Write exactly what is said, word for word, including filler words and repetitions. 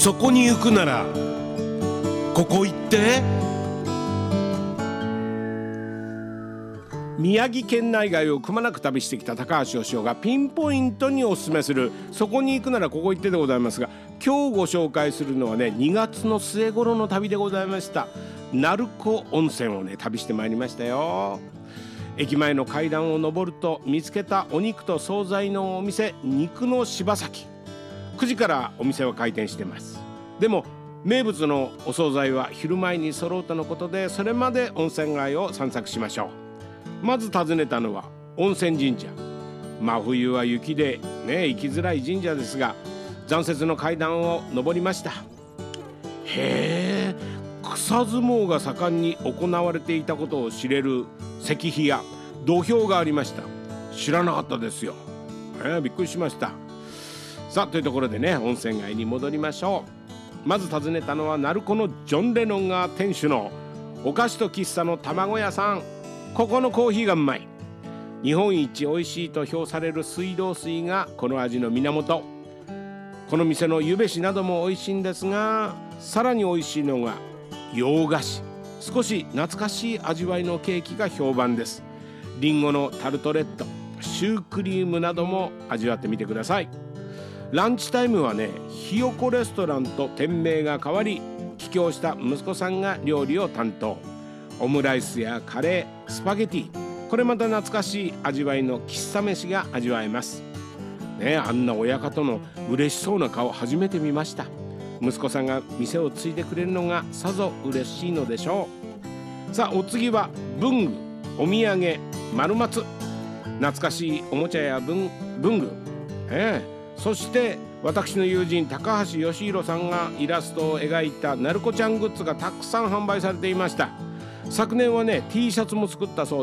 そこに行くならここ行って。宮城県内外をくまなく旅してきた高橋義雄がピンポイントにおすすめするそこに行くならここ行ってでございますが、今日ご紹介するのはね、にがつの末頃の旅でございました。鳴子温泉をね旅してまいりましたよ。駅前の階段を上ると見つけたお肉と惣菜のお店、肉の柴崎。くじからお店は開店してます。でも名物のお惣菜は昼前に揃うとのことで、それまで温泉街を散策しましょう。まず訪ねたのは温泉神社。真冬は雪でね行きづらい神社ですが、残雪の階段を上りました。へえ、草相撲が盛んに行われていたことを知れる石碑や土俵がありました。知らなかったですよ。えー、びっくりしました。さあというところでね、温泉街に戻りましょう。まず訪ねたのは鳴子のジョン・レノンが店主のお菓子と喫茶の卵屋さん。ここのコーヒーがうまい。日本一おいしいと評される水道水がこの味の源。この店のゆべしなどもおいしいんですが、さらにおいしいのが洋菓子。少し懐かしい味わいのケーキが評判です。リンゴのタルトレット、シュークリームなども味わってみてください。ランチタイムはね、ひよこレストランと店名が変わり、帰郷した息子さんが料理を担当。オムライスやカレー、スパゲティ、これまた懐かしい味わいの喫茶飯が味わえますね。あんな親方の嬉しそうな顔初めて見ました。息子さんが店を継いでくれるのがさぞ嬉しいのでしょう。さあお次は文具、お土産、丸松。懐かしいおもちゃや文文具、ええ、そして私の友人高橋義弘さんがイラストを描いた鳴子ちゃんグッズがたくさん販売されていました。昨年はね T シャツも作ったそう